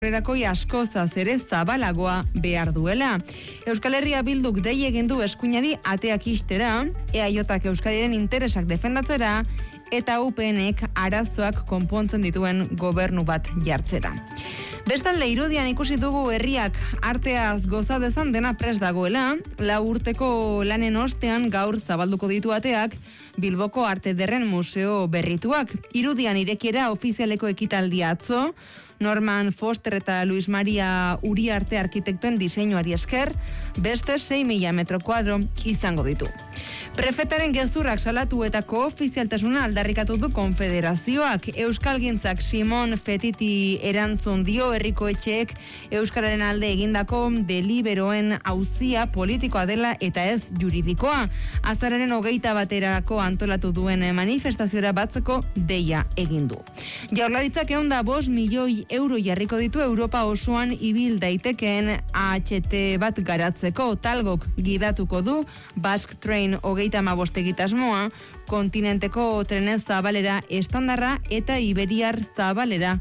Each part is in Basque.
Erakoi askozaz ere zabalagoa behar duela. Euskal Herria Bilduk dei egin du eskuinari ateak ixtera, EAJak Euskadiren interesak defendatzera, eta UPNek arazoak konpontzen dituen gobernu bat jartzera. Bestalde, Irudian ikusi dugu herriak arteaz goza dezan dena prest dagoela, 4 urteko lanen ostean gaur zabalduko ditu ateak Bilboko Arte Ederren Museo berrituak. Irudian irekiera ofizialeko ekitaldia atzo, Norman Foster eta Luis Maria Uriarte arkitektuen diseinuari esker, beste 6.000 metro kuadro izango ditu. Prefetaren gezurrak salatu eta koofizialtasuna aldarrikatu du konfederazioak. Euskalgintzak Simon Fetiti erantzun dio herriko etxeek euskararen alde egindako deliberoen auzia politikoa dela eta ez juridikoa. Azararen 21 antolatu duen manifestaziora batzeko deia egin du. Jaurlaritzak 105 milioi euro jarriko ditu Europa osoan ibil daitekeen AHT bat garatzeko. Talgok gidatuko du Basque Train 35 egitasmoa, kontinenteko trenez zabalera estandarra eta iberiar zabalera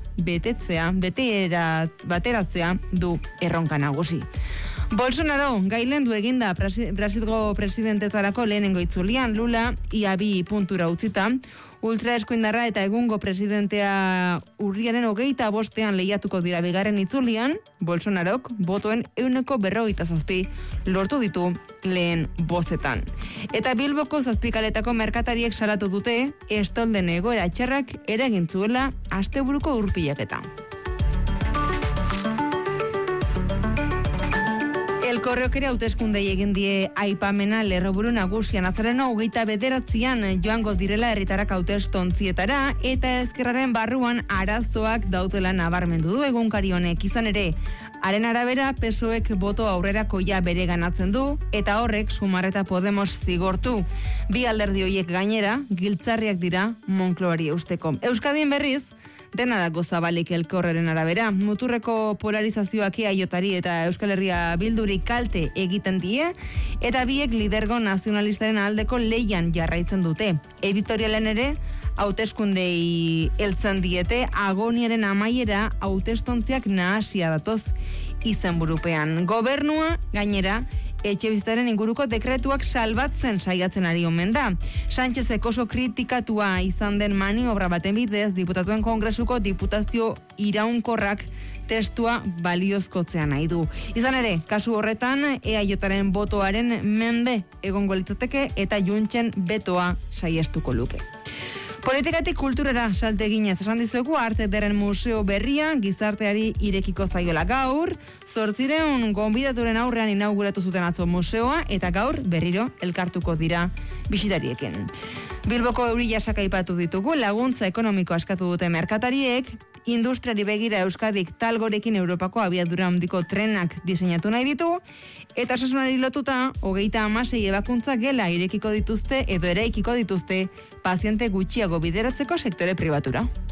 bateratzea du erronka nagusi. Bolsonaro gailendu eginda Brasilgo presidentetzarako lehenengo itzulian, Lula ia 2 puntura utzita, ultraeskuindarra eta egungo presidentea urriaren 25 lehiatuko dira bigarren itzulian, Bolsonarok botoen 47% lortu ditu lehen bozetan. Eta Bilboko zazpikaletako merkatariek salatu dute estolden egoera txarrak eragin zuela asteburuko urpilaketa. El Correok ere hauteskundei egin die aipamena lerroburu nagusian. Azareno 29an joango direla herritarrak hautestontzietara eta ezkerraren barruan arazoak daudela nabarmendu du egunkari honek. Izan ere, haren arabera PSOEk boto aurrerakoia bere ganatzen du eta horrek Sumar eta Podemos zigortu. Bi alderdi horiek gainera giltzarriak dira Moncloari eusteko. Euskadin berriz, dena dago zabalik El Correren arabera. Muturreko polarizazioak EAJari eta Euskal Herria Bilduri kalte egiten die, eta biek lidergo nazionalistaren aldeko leian jarraitzen dute. Editorialen ere, hauteskundei heltzen diete, agoniaren amaiera hautestontziak nahasia datoz izenburupean. Gobernua, gainera, etxebizitzaren inguruko dekretuak salbatzen saiatzen ari omen da. Sánchezek oso kritikatua izan den maniobra baten bidez, diputatuen kongresuko diputazio iraunkorrak testua baliozkotzea nahi du. Izan ere, kasu horretan, EAJaren botoaren mende egongo litzateke eta Juntzen betoa saiestuko luke. Politikatik kulturara salte eginez esan dizuegu Arte Ederren Museo berria gizarteari irekiko zaiola gaur, 800 gonbidaturen aurrean inauguratu zuten atzo museoa eta gaur berriro elkartuko dira bisitariekin. Bilboko eurilasak aipatu ditugu, laguntza ekonomiko askatu dute merkatariek, industriari begira Euskadik Talgorekin Europako abiadura handiko trenak diseinatu nahi ditu, eta osasunari lotuta 36 ebakuntza gela irekiko dituzte edo eraikiko dituzte paziente gutxiago bideratzeko sektore pribatura.